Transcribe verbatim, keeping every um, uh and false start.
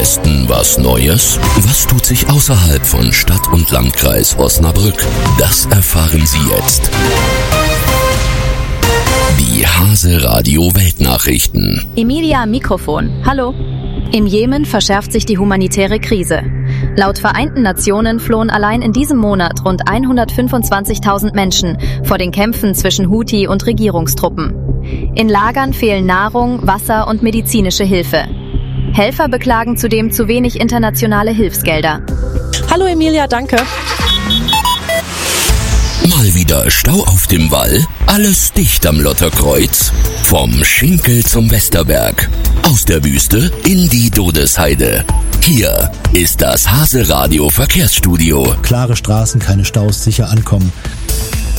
Westen was Neues? Was tut sich außerhalb von Stadt und Landkreis Osnabrück? Das erfahren Sie jetzt. Die Hase Radio Weltnachrichten. Emilia am Mikrofon. Hallo. Im Jemen verschärft sich die humanitäre Krise. Laut Vereinten Nationen flohen allein in diesem Monat rund hundertfünfundzwanzigtausend Menschen vor den Kämpfen zwischen Houthi und Regierungstruppen. In Lagern fehlen Nahrung, Wasser und medizinische Hilfe. Helfer beklagen zudem zu wenig internationale Hilfsgelder. Hallo Emilia, danke. Mal wieder Stau auf dem Wall, alles dicht am Lotterkreuz. Vom Schinkel zum Westerberg, aus der Wüste in die Dodesheide. Hier ist das Hase Radio Verkehrsstudio. Klare Straßen, keine Staus, sicher ankommen.